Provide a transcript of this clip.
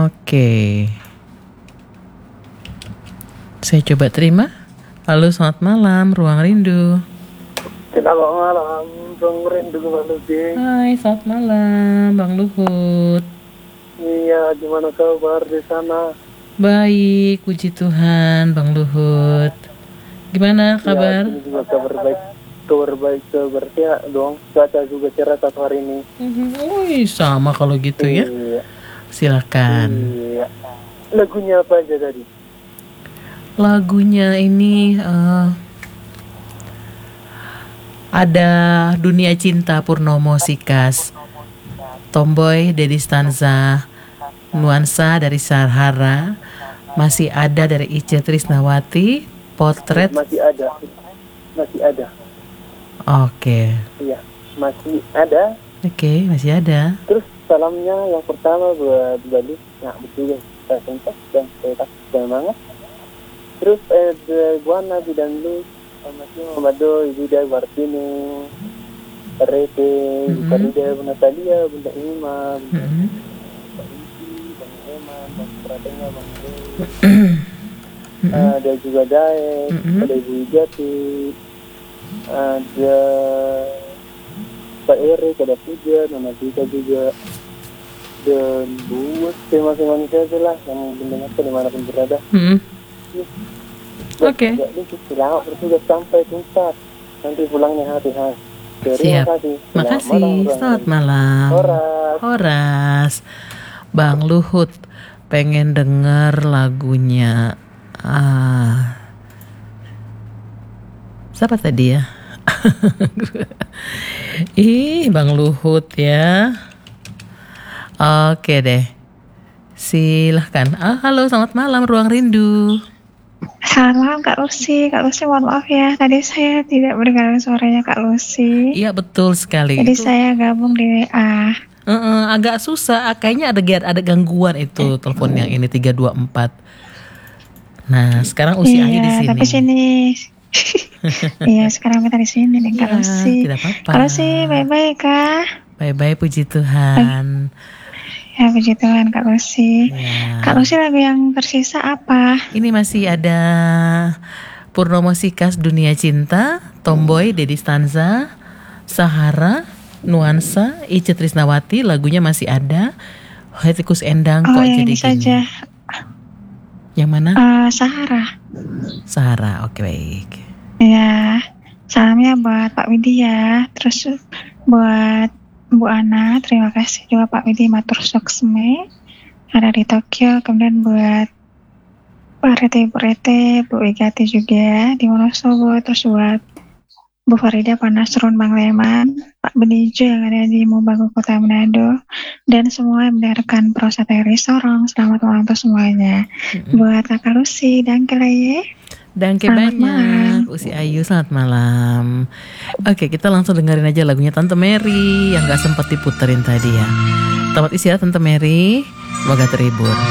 Oke. Saya coba terima. Halo, selamat malam, Ruang Rindu. Selamat malam, Bang Rindu Luhut. Hai, selamat malam, Bang Luhut. Iya, gimana kabar di sana? Baik, puji Tuhan, Bang Luhut. Gimana kabar? Ya, ini juga kabar baik, kabar sehat dong. Cuaca juga cerah satu hari ini. Wih, sama kalau gitu ya. Iya. Silakan. Iya. Lagunya apa aja tadi? Lagunya ini ada Dunia Cinta Purnomo Sikas, Tomboy Dedi Stanza, Nuansa dari Sahara, Masih Ada dari Ica Trisnawati, Potret. Masih ada. Oke. Iya, masih ada. Oke, masih ada. Terus salamnya yang pertama buat Bali, nah betul ya, saya sempat dan saya tak semangat. Terus Buana Bidan Lu, Masih Muhammado, Ibu Dai Bartini, Rete, Farida, Bunda Talia, Bunda Ima, Bunda Isi, Bang Eman, Bang Pratenya, Bang Dewi. Ada juga Daek, ada Ibu Ijati, ada Pak Erik, ada Puja, Nona Dika juga, dan buat masing-masing manusia aja lah yang mendengarkan dimanapun berada. Oke. Selamat bertugas sampai tuntas. Nanti pulangnya hati-hati. Terima kasih. Makasih. Selamat malam. Horas. Bang Luhut pengen denger lagunya. Siapa tadi ya? Bang Luhut ya. Oke deh. Silahkan. Halo, selamat malam, Ruang Rindu. Salam Kak Lucy mohon maaf ya, tadi saya tidak mendengar suaranya Kak Lucy. Iya betul sekali. Jadi saya gabung di WA. Agak susah, kayaknya ada gangguan itu telepon yang ini 324. Nah sekarang Usi Ayu di sini. Tapi sini. Iya sekarang kita di sini nih Kak Lucy. Tidak apa-apa. Kak Lucy bye-bye Kak. Bye-bye, puji Tuhan. Ya puji Tuhan Kak Lucy. Ya. Kak Lucy lagu yang tersisa apa? Ini masih ada Purnomo Sikas Dunia Cinta, Tomboy Dedi Stanza, Sahara, Nuansa, Ica Trisnawati, lagunya masih ada. Hetikus Endang kok yang jadi ini gini. saja. Yang mana? Sahara. Oke baik. Ya, salamnya buat Pak Widi ya. Terus buat Bu Ana, terima kasih juga Pak Widi matur suksme ada di Tokyo. Kemudian buat Pak Rete, Bu Rete, Bu Wigati juga di Wonosobo. Terus buat Bu Farida Panasrun Bang Leman, Pak Benijo yang ada di Mubago Kota Manado, dan semua yang mendengarkan Prosateri Sorong. Selamat malam untuk semuanya. Buat Kakak Lucy dan Kelaye. Dangke banyak, Usi Ayu, selamat malam. Oke, kita langsung dengerin aja lagunya Tante Mary yang gak sempat diputerin tadi ya. Selamat istirahat Tante Mary, semoga terhibur.